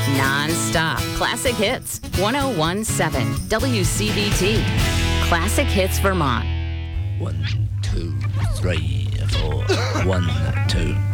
Non-stop classic hits. 1017 WCBT. Classic Hits Vermont. 1, 2, 3, 4. 1, 2.